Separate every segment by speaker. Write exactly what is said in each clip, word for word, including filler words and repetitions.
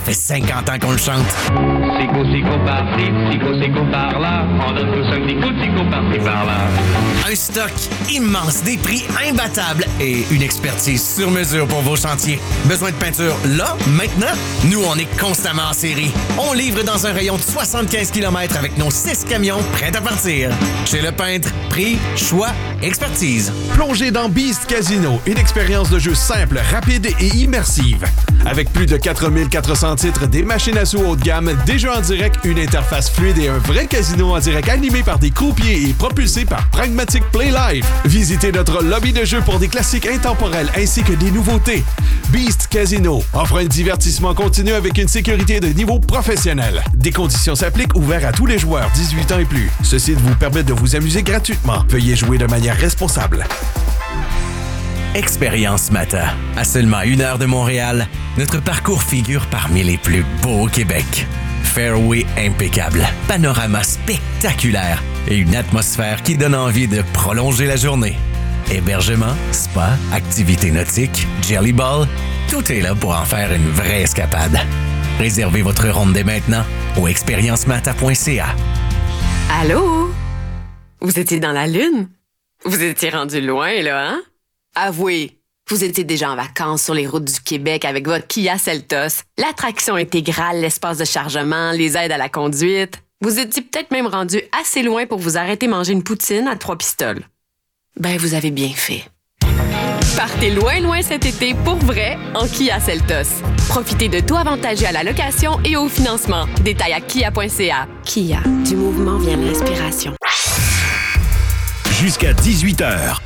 Speaker 1: fait cinquante ans qu'on le chante.
Speaker 2: Sico, sico par-ci, sico, sico par-là. On donne tous un petit coup de sico par-ci, par-là.
Speaker 1: Un stock immense, des prix imbattables et une expertise sur mesure pour vos chantiers. Besoin de peinture là, maintenant? Nous, on est constamment en série. On livre dans un rayon de soixante-quinze kilomètres avec nos six camions prêts à partir. Chez Le Peintre, prix, choix, expertise.
Speaker 3: Plongez dans Beast Casino, une expérience de jeu simple, rapide et immersive. Avec plus de quatre mille quatre cents titres, des machines à sous haut de gamme, des jeux en direct, une interface fluide et un vrai casino en direct animé par des croupiers et propulsé par Pragmatic Play Live. Visitez notre lobby de jeu pour des classiques intemporels ainsi que des nouveautés. Beast Casino offre un divertissement continu avec une sécurité de niveau professionnel. Des conditions s'appliquent, ouverts à tous les joueurs dix-huit ans et plus. Ceci vous permet de vous amuser gratuitement. Veuillez jouer de manière responsable.
Speaker 1: Expérience Mata. À seulement une heure de Montréal, notre parcours figure parmi les plus beaux au Québec. Fairway impeccable, panorama spectaculaire et une atmosphère qui donne envie de prolonger la journée. Hébergement, spa, activités nautiques, jelly ball, tout est là pour en faire une vraie escapade. Réservez votre ronde dès maintenant au expérience mata point c a.
Speaker 4: Allô? Vous étiez dans la Lune? Vous étiez rendu loin, là, hein? Avouez, vous étiez déjà en vacances sur les routes du Québec avec votre Kia Seltos, l'attraction intégrale, l'espace de chargement, les aides à la conduite. Vous étiez peut-être même rendu assez loin pour vous arrêter manger une poutine à trois pistoles. Ben, vous avez bien fait. Partez loin, loin cet été pour vrai en Kia Seltos. Profitez de tout avantageux à la location et au financement. Détails à kia point c a. Kia, du mouvement vient l'inspiration.
Speaker 5: Jusqu'à dix-huit heures.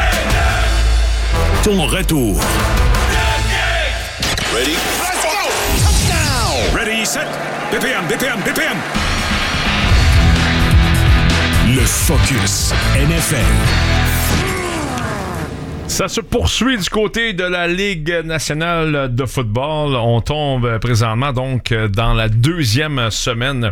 Speaker 5: Ton retour.
Speaker 6: Ready? Let's go! Touchdown!
Speaker 5: Ready, set, B P M, B P M, B P M. Le Focus N F L.
Speaker 7: Ça se poursuit du côté de la Ligue nationale de football. On tombe présentement donc dans la deuxième semaine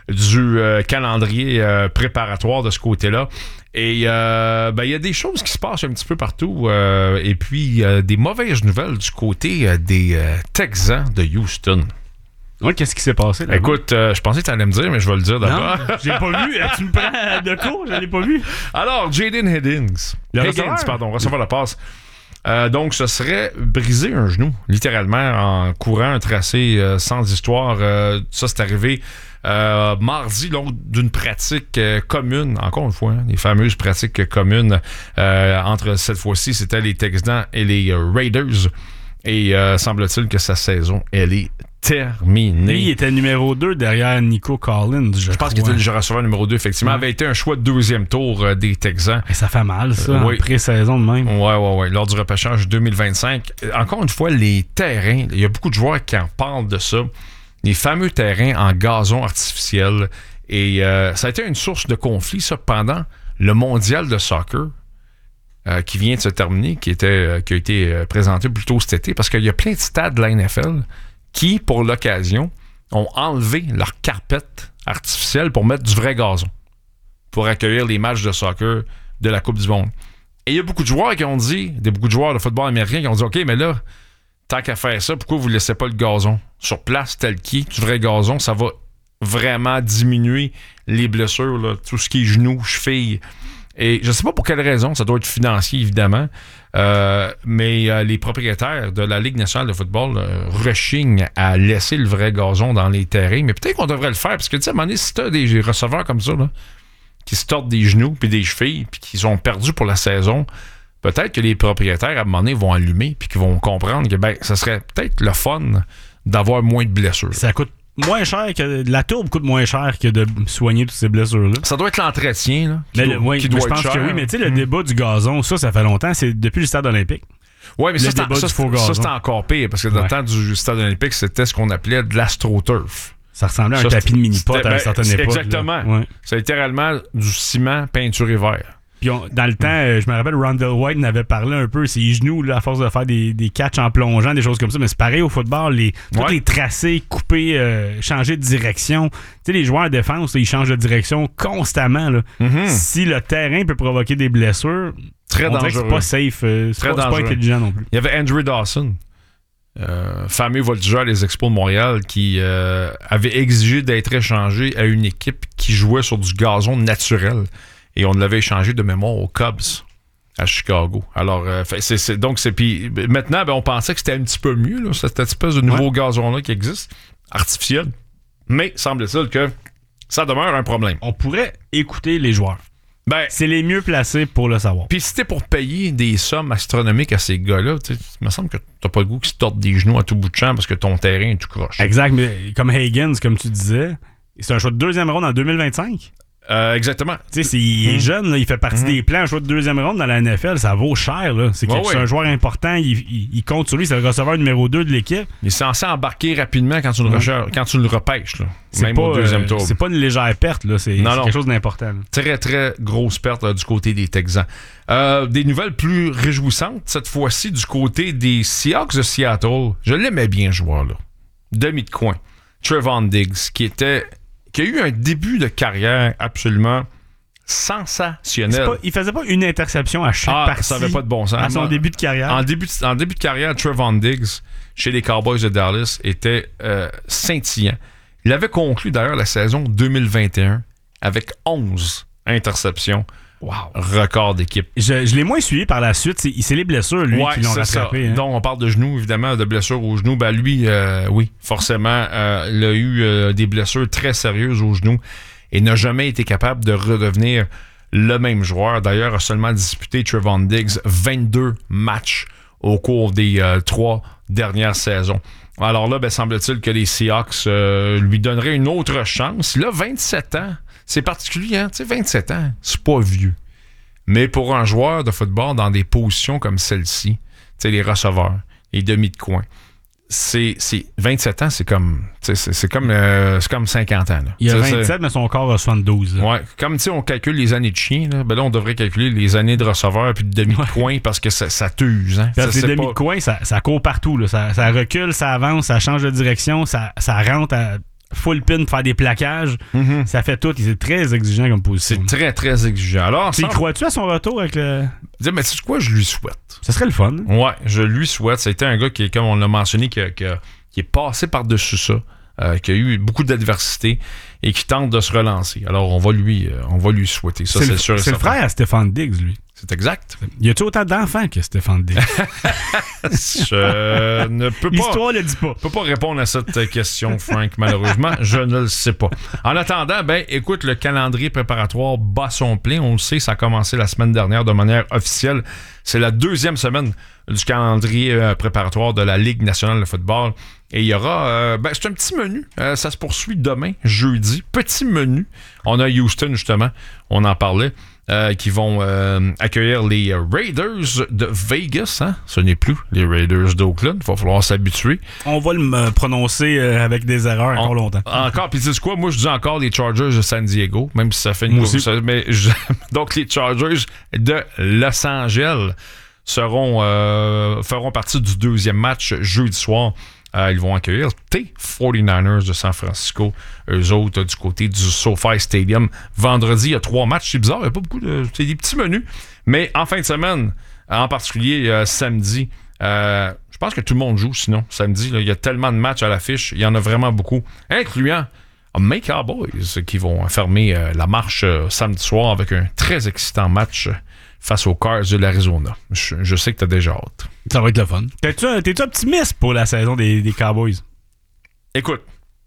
Speaker 7: du euh, calendrier euh, préparatoire de ce côté-là. Et euh, ben, y a des choses qui se passent un petit peu partout. Euh, et puis, euh, des mauvaises nouvelles du côté euh, des euh, Texans de Houston.
Speaker 8: Ouais, qu'est-ce qui s'est passé là?
Speaker 7: Écoute, euh, je pensais que tu allais me dire, mais je vais le dire d'abord.
Speaker 8: Non, j'ai pas vu. Tu me prends de court, je l'ai pas vu.
Speaker 7: Alors, Jaden Higgins.
Speaker 8: Le
Speaker 7: Higgins,
Speaker 8: receveur.
Speaker 7: pardon, receveur de passe. Euh, donc, ce serait briser un genou, littéralement, en courant un tracé euh, sans histoire. Euh, ça, c'est arrivé euh, mardi, lors d'une pratique euh, commune, encore une fois, hein, les fameuses pratiques communes euh, entre, cette fois-ci, c'était les Texans et les euh, Raiders. Et euh, semble-t-il que sa saison, elle est terminée.
Speaker 8: Lui, il était numéro deux derrière Nico Collins, je,
Speaker 7: je pense qu'il était le receveur numéro deux, effectivement.
Speaker 8: Ouais.
Speaker 7: Avait été un choix de deuxième tour euh, des Texans.
Speaker 8: Et ça fait mal, ça,
Speaker 7: euh,
Speaker 8: en
Speaker 7: oui.
Speaker 8: pré-saison de même.
Speaker 7: Ouais, ouais, ouais. Lors du repêchage deux mille vingt-cinq. Encore une fois, les terrains, il y a beaucoup de joueurs qui en parlent de ça. Les fameux terrains en gazon artificiel. Et euh, ça a été une source de conflit, ça, pendant le mondial de soccer euh, qui vient de se terminer, qui, était, euh, qui a été euh, présenté plus tôt cet été, parce qu'il y a plein de stades de la N F L qui, pour l'occasion, ont enlevé leur carpette artificielle pour mettre du vrai gazon, pour accueillir les matchs de soccer de la Coupe du Monde. Et il y a beaucoup de joueurs qui ont dit, des beaucoup de joueurs de football américain qui ont dit, OK, mais là, tant qu'à faire ça, pourquoi vous ne laissez pas le gazon sur place tel qu'il est, du vrai gazon? Ça va vraiment diminuer les blessures, là, tout ce qui est genoux, chevilles. Et je ne sais pas pour quelle raison, ça doit être financier, évidemment, euh, mais euh, les propriétaires de la Ligue nationale de football euh, rechignent à laisser le vrai gazon dans les terrains. Mais peut-être qu'on devrait le faire, parce que, tu sais, à un moment donné, si tu as des receveurs comme ça, là, qui se tordent des genoux puis des chevilles, puis qui sont perdus pour la saison, peut-être que les propriétaires, à un moment donné, vont allumer puis qu'ils vont comprendre que ben, ça serait peut-être le fun d'avoir moins de blessures.
Speaker 8: Ça coûte moins cher que... La tourbe coûte moins cher que de soigner toutes ces blessures-là.
Speaker 7: Ça doit être l'entretien, là, qui
Speaker 8: mais
Speaker 7: doit,
Speaker 8: le, oui,
Speaker 7: qui doit
Speaker 8: je
Speaker 7: être
Speaker 8: pense
Speaker 7: cher.
Speaker 8: que oui, mais tu sais, le
Speaker 7: mmh.
Speaker 8: débat du gazon, ça, ça fait longtemps. C'est depuis le stade olympique.
Speaker 7: Oui, mais
Speaker 8: le
Speaker 7: ça,
Speaker 8: débat
Speaker 7: c'est,
Speaker 8: du
Speaker 7: ça,
Speaker 8: faux
Speaker 7: ça,
Speaker 8: gazon.
Speaker 7: c'était encore pire, parce que dans
Speaker 8: ouais.
Speaker 7: le temps du stade olympique, c'était ce qu'on appelait de l'astroturf.
Speaker 8: Ça ressemblait à un
Speaker 7: ça,
Speaker 8: tapis de mini-pot à
Speaker 7: ben,
Speaker 8: une certaine époque.
Speaker 7: Exactement.
Speaker 8: Ouais.
Speaker 7: C'est littéralement du ciment peinturé vert.
Speaker 8: Puis on, dans le temps, euh, je me rappelle, Rondell White n'avait parlé un peu, ses genoux, là, à force de faire des, des catchs en plongeant, des choses comme ça. Mais c'est pareil au football, les, tous
Speaker 7: ouais.
Speaker 8: les tracés coupés, euh, changer de direction. Tu sais, les joueurs de défense, là, ils changent de direction constamment. Là. Mm-hmm. Si le terrain peut provoquer des blessures,
Speaker 7: très
Speaker 8: on
Speaker 7: dangereux.
Speaker 8: dirait que c'est pas safe. Euh, c'est,
Speaker 7: très
Speaker 8: pas, c'est pas intelligent non plus.
Speaker 7: Il y avait Andrew Dawson. euh, fameux voltigeur des Expos de Montréal qui euh, avait exigé d'être échangé à une équipe qui jouait sur du gazon naturel. Et on l'avait échangé de mémoire aux Cubs à Chicago. Alors, euh, c'est, c'est, donc, c'est. Puis maintenant, ben, on pensait que c'était un petit peu mieux, là, cette espèce de nouveau ouais. gazon-là qui existe, artificiel. Mais semble-t-il que ça demeure un problème.
Speaker 8: On pourrait écouter les joueurs.
Speaker 7: Ben,
Speaker 8: c'est les mieux placés pour le savoir.
Speaker 7: Puis si t'es pour payer des sommes astronomiques à ces gars-là, il me semble que t'as pas le goût qu'ils se tortent des genoux à tout bout de champ parce que ton terrain est tout croche.
Speaker 8: Exact, mais comme Higgins, comme tu disais, c'est un choix de deuxième ronde en deux mille vingt-cinq.
Speaker 7: Euh, exactement.
Speaker 8: Tu sais, il est mmh. jeune, là, il fait partie mmh. des plans. Un choix de deuxième ronde dans la N F L, ça vaut cher. Là. C'est, ouais, ouais. c'est un joueur important, il, il, il compte sur lui, c'est le receveur numéro deux de l'équipe.
Speaker 7: Il est censé embarquer rapidement quand tu le, mmh. quand tu le repêches. Là.
Speaker 8: C'est
Speaker 7: Même
Speaker 8: pas,
Speaker 7: au deuxième tour.
Speaker 8: Euh, c'est pas une légère perte, là. C'est,
Speaker 7: non,
Speaker 8: c'est
Speaker 7: non.
Speaker 8: quelque chose d'important. Là.
Speaker 7: Très, très grosse perte là, du côté des Texans. Euh, des nouvelles plus réjouissantes, cette fois-ci, du côté des Seahawks de Seattle. Je l'aimais bien, ce joueur-là. Demi de coin. Trevon Diggs, qui était qui a eu un début de carrière absolument sensationnel.
Speaker 8: Pas, il faisait pas une interception à chaque
Speaker 7: ah,
Speaker 8: partie.
Speaker 7: Ça avait pas de bon sens.
Speaker 8: À son Moi, début de carrière.
Speaker 7: En début de, en début de carrière, Trevon Diggs, chez les Cowboys de Dallas, était euh, scintillant. Il avait conclu d'ailleurs la saison deux mille vingt et un avec onze interceptions. Wow. Record d'équipe.
Speaker 8: Je, je l'ai moins suivi par la suite. C'est, c'est les blessures, lui,
Speaker 7: ouais,
Speaker 8: qui l'ont rattrapé. Hein.
Speaker 7: Donc, on parle de genoux, évidemment, de blessures aux genoux. Ben, lui, euh, oui, forcément, euh, il a eu euh, des blessures très sérieuses aux genoux et n'a jamais été capable de redevenir le même joueur. D'ailleurs, a seulement disputé Trevon Diggs vingt-deux matchs au cours des euh, trois dernières saisons. Alors là, ben, semble-t-il que les Seahawks euh, lui donneraient une autre chance. Il a vingt-sept ans. C'est particulier, hein? Tu sais, vingt-sept ans, c'est pas vieux. Mais pour un joueur de football dans des positions comme celle-ci, tu sais, les receveurs, les demi de coin, c'est, c'est vingt-sept ans, c'est comme c'est, c'est comme euh, c'est comme cinquante ans. Là.
Speaker 8: Il a
Speaker 7: t'sais,
Speaker 8: vingt-sept,
Speaker 7: c'est...
Speaker 8: mais son corps a soixante-douze. Là.
Speaker 7: Ouais, comme si on calcule les années de chien, là, ben là, on devrait calculer les années de receveur puis de demi de coin ouais. parce que ça, ça t'use. Hein?
Speaker 8: Parce que les demi
Speaker 7: pas...
Speaker 8: de coin, ça, ça court partout. Là. Ça, ça recule, ça avance, ça change de direction, ça, ça rentre à full pin pour faire des plaquages. Mm-hmm. Ça fait tout. C'est très exigeant comme position.
Speaker 7: C'est très, très exigeant. Alors,
Speaker 8: tu y crois-tu à son retour avec le...
Speaker 7: Dis, mais tu sais quoi, je lui souhaite.
Speaker 8: Ça serait le fun.
Speaker 7: Ouais, je lui souhaite. C'était un gars qui, comme on l'a mentionné, qui, qui, qui est passé par-dessus ça, euh, qui a eu beaucoup d'adversité et qui tente de se relancer. Alors, on va lui, euh, on va lui souhaiter ça,
Speaker 8: c'est,
Speaker 7: c'est
Speaker 8: le,
Speaker 7: sûr.
Speaker 8: C'est le frère à Stéphane Diggs, lui.
Speaker 7: C'est exact.
Speaker 8: Y a-tu autant d'enfants que Stéphane Diggs?
Speaker 7: Je ne peux pas.
Speaker 8: L'histoire le dit pas.
Speaker 7: Je peux pas répondre à cette question, Frank, malheureusement. Je ne le sais pas. En attendant, ben, écoute, le calendrier préparatoire bat son plein. On le sait, ça a commencé la semaine dernière de manière officielle. C'est la deuxième semaine du calendrier euh, préparatoire de la Ligue nationale de football. Et il y aura... Euh, ben, c'est un petit menu. Euh, ça se poursuit demain, jeudi. Petit menu. On a Houston, justement. On en parlait. Euh, qui vont euh, accueillir les Raiders de Vegas. Hein? Ce n'est plus les Raiders d'Oakland. Il va falloir s'habituer.
Speaker 8: On va le euh, prononcer euh, avec des erreurs encore On, longtemps.
Speaker 7: Encore. Puis tu sais quoi? Moi, je dis encore les Chargers de San Diego, même si ça fait une course. Mais je, donc, les Chargers de Los Angeles seront, euh, feront partie du deuxième match jeudi soir. Euh, ils vont accueillir tes forty-niners de San Francisco, eux autres du côté du SoFi Stadium. Vendredi, il y a trois matchs. C'est bizarre, il n'y a pas beaucoup de... C'est des petits menus. Mais en fin de semaine, en particulier euh, samedi, euh, je pense que tout le monde joue sinon. Samedi, il y a tellement de matchs à l'affiche. Il y en a vraiment beaucoup, incluant mes Cowboys qui vont fermer euh, la marche euh, samedi soir avec un très excitant match face aux Cards de l'Arizona. Je, je sais que t'as déjà hâte.
Speaker 8: Ça va être le fun. T'es-tu, t'es-tu optimiste pour la saison des, des Cowboys?
Speaker 7: Écoute,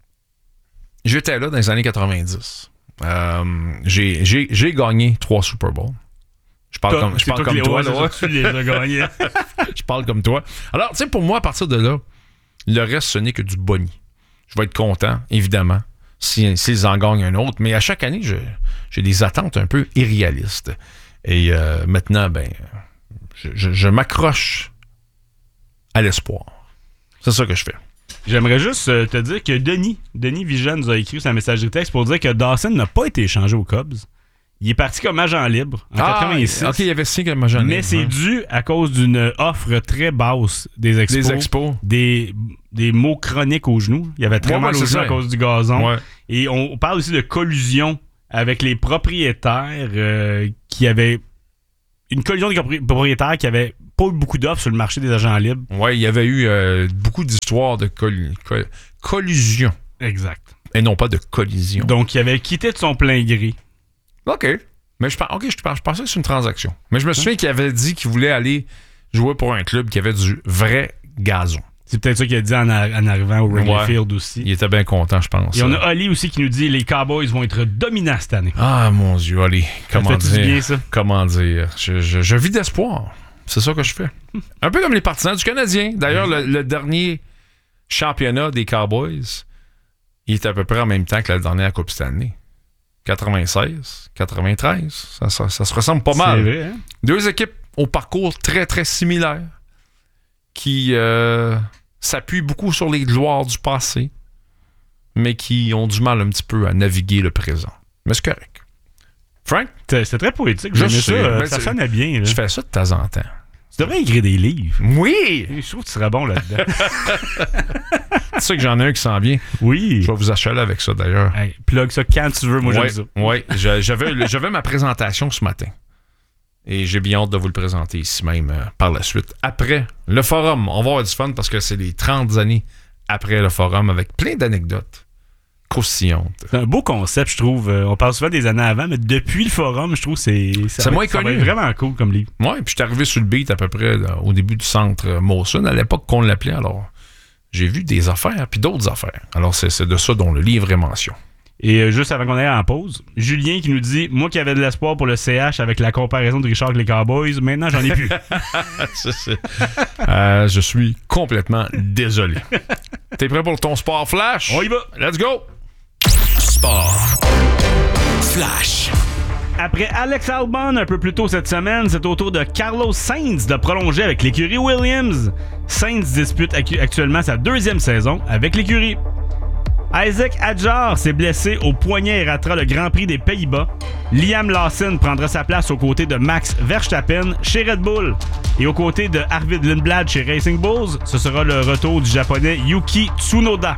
Speaker 7: j'étais là dans les années quatre-vingt-dix. Euh, j'ai, j'ai, j'ai gagné trois Super Bowls. Je parle comme, je parle comme toi. toi là,
Speaker 8: tu les as gagnés.
Speaker 7: Je parle comme toi. Alors, tu sais, pour moi, à partir de là, le reste, ce n'est que du boni. Je vais être content, évidemment, s'ils si, si en gagnent un autre. Mais à chaque année, je, j'ai des attentes un peu irréalistes. Et euh, maintenant, ben, je, je, je m'accroche à l'espoir. C'est ça que je fais.
Speaker 8: J'aimerais juste euh, te dire que Denis, Denis Vigen nous a écrit sa messagerie texte pour dire que Dawson n'a pas été échangé aux Cubs. Il est parti comme agent libre en
Speaker 7: ah,
Speaker 8: quatre-vingt-six.
Speaker 7: OK, il y avait signé comme agent libre.
Speaker 8: Mais c'est
Speaker 7: hein.
Speaker 8: dû à cause d'une offre très basse des expos.
Speaker 7: Des expos.
Speaker 8: Des, des maux chroniques aux genoux. Il y avait très
Speaker 7: ouais,
Speaker 8: mal
Speaker 7: ouais,
Speaker 8: aux genoux
Speaker 7: ça.
Speaker 8: à cause du gazon.
Speaker 7: Ouais.
Speaker 8: Et on parle aussi de collusion avec les propriétaires euh, qui avaient... Une collusion des propriétaires qui avaient pas eu beaucoup d'offres sur le marché des agents libres.
Speaker 7: Ouais, il y avait eu euh, beaucoup d'histoires de coll- coll- collusion.
Speaker 8: Exact.
Speaker 7: Et non pas de collision.
Speaker 8: Donc, il avait quitté de son plein gré.
Speaker 7: OK. Mais je, OK, je, je pensais que c'est une transaction. Mais je me souviens qu'il avait dit qu'il voulait aller jouer pour un club qui avait du vrai gazon.
Speaker 8: C'est peut-être ça qu'il a dit en, a- en arrivant au Wrigley
Speaker 7: Ouais.
Speaker 8: Field aussi.
Speaker 7: Il était bien content, je pense.
Speaker 8: Et on a Oli aussi qui nous dit les Cowboys vont être dominants cette année.
Speaker 7: Ah, mon Dieu, allez. Comment
Speaker 8: fait-tu
Speaker 7: dire?
Speaker 8: bien, ça?
Speaker 7: Comment dire? Je, je, je vis d'espoir. C'est ça que je fais. Un peu comme les partisans du Canadien. D'ailleurs, le, le dernier championnat des Cowboys, il était à peu près en même temps que la dernière Coupe Stanley. quatre-vingt-seize, quatre-vingt-treize. Ça, ça, ça se ressemble pas mal.
Speaker 8: C'est vrai, hein?
Speaker 7: Deux équipes au parcours très, très similaires qui euh, s'appuient beaucoup sur les gloires du passé, mais qui ont du mal un petit peu à naviguer le présent. Mais c'est correct. Frank?
Speaker 8: C'est c'est très poétique.
Speaker 7: Je
Speaker 8: J'aimais
Speaker 7: sais,
Speaker 8: ça. euh,
Speaker 7: mais
Speaker 8: ça
Speaker 7: c'est-
Speaker 8: sonnait bien. Là.
Speaker 7: Je fais ça de temps en temps.
Speaker 8: Tu devrais écrire des livres.
Speaker 7: Oui!
Speaker 8: Je trouve que tu serais bon là-dedans.
Speaker 7: Tu sais que j'en ai un qui s'en vient.
Speaker 8: Oui.
Speaker 7: Je vais vous achaler avec ça, d'ailleurs.
Speaker 8: Hey, plug ça quand tu veux. Moi,
Speaker 7: Ouais,
Speaker 8: j'aime ça.
Speaker 7: ouais. Je- j'avais, j'avais ma présentation ce matin. Et j'ai bien hâte de vous le présenter ici même euh, par la suite. Après le forum, on va avoir du fun parce que c'est les trente années après le forum avec plein d'anecdotes croustillantes.
Speaker 8: C'est un beau concept, je trouve. Euh, On parle souvent des années avant, mais depuis le forum, je trouve que c'est. ça
Speaker 7: C'est
Speaker 8: va-
Speaker 7: moins
Speaker 8: ça va
Speaker 7: connu.
Speaker 8: être vraiment cool comme livre.
Speaker 7: Ouais, puis je suis arrivé sur le beat à peu près là, au début du centre euh, Molson, à l'époque qu'on l'appelait. Alors, j'ai vu des affaires puis d'autres affaires. Alors, c'est, c'est de ça dont le livre est mention.
Speaker 8: Et euh, juste avant qu'on aille en pause, Julien qui nous dit moi qui avais de l'espoir pour le C H avec la comparaison de Richard avec les Cowboys, maintenant j'en ai plus.
Speaker 7: Ça, c'est- Euh, je suis complètement désolé. T'es prêt pour ton sport flash?
Speaker 8: On y va.
Speaker 7: Let's go!
Speaker 5: Sport. Flash.
Speaker 8: Après Alex Albon un peu plus tôt cette semaine, c'est au tour de Carlos Sainz de prolonger avec l'écurie Williams. Sainz dispute actu- actuellement sa deuxième saison avec l'écurie. Isaac Hadjar s'est blessé au poignet et ratera le Grand Prix des Pays-Bas. Liam Lawson prendra sa place aux côtés de Max Verstappen chez Red Bull. Et aux côtés de Arvid Lindblad chez Racing Bulls, ce sera le retour du Japonais Yuki Tsunoda.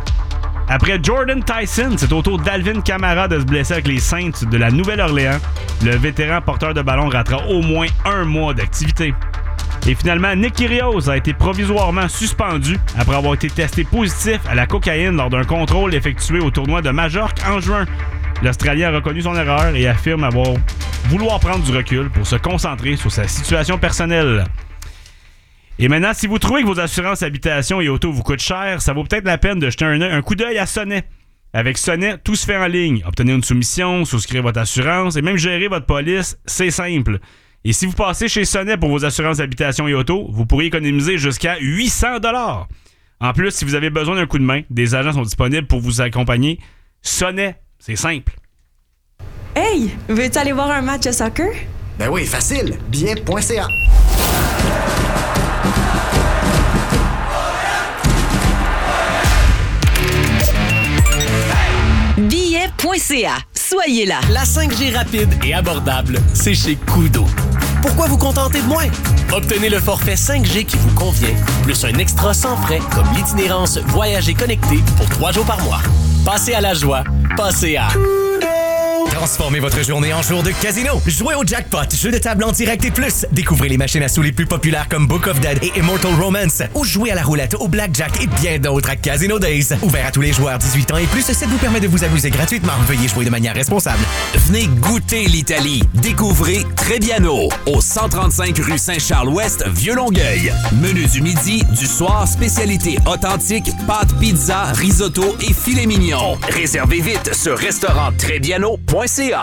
Speaker 8: Après Jordan Tyson, c'est au tour d'Alvin Kamara de se blesser avec les Saints de la Nouvelle-Orléans. Le vétéran porteur de ballon ratera au moins un mois d'activité. Et finalement, Nick Kyrgios a été provisoirement suspendu après avoir été testé positif à la cocaïne lors d'un contrôle effectué au tournoi de Majorque en juin. L'Australien a reconnu son erreur et affirme avoir vouloir prendre du recul pour se concentrer sur sa situation personnelle. Et maintenant, si vous trouvez que vos assurances habitation et auto vous coûtent cher, ça vaut peut-être la peine de jeter un, un coup d'œil à Sonnet. Avec Sonnet, tout se fait en ligne. Obtenir une soumission, souscrire votre assurance et même gérer votre police, c'est simple. Et si vous passez chez Sonnet pour vos assurances habitation et auto, vous pourrez économiser jusqu'à huit cents dollars. En plus, si vous avez besoin d'un coup de main, des agents sont disponibles pour vous accompagner. Sonnet, c'est simple.
Speaker 9: Hey, veux-tu aller voir un match de soccer?
Speaker 10: Ben oui, facile. Bien.ca.
Speaker 11: Billet.ca. Soyez là.
Speaker 12: La cinq G rapide et abordable, c'est chez Koodo. Pourquoi vous contenter de moins? Obtenez le forfait cinq G qui vous convient, plus un extra sans frais comme l'itinérance Voyager connecté pour trois jours par mois. Passez à la joie. Passez à...
Speaker 1: Transformez votre journée en jour de casino. Jouez au jackpot, jeu de table en direct et plus. Découvrez les machines à sous les plus populaires comme Book of Dead et Immortal Romance. Ou jouez à la roulette, au blackjack et bien d'autres à Casino Days. Ouvert à tous les joueurs dix-huit ans et plus, ça vous permet de vous amuser gratuitement. Veuillez jouer de manière responsable.
Speaker 13: Venez goûter l'Italie. Découvrez Trebbiano au cent trente-cinq rue Saint-Charles-Ouest, Vieux-Longueuil. Menu du midi, du soir, spécialité authentique, pâtes, pizza, risotto et filet mignon. Réservez vite sur restaurant trebbiano point c a.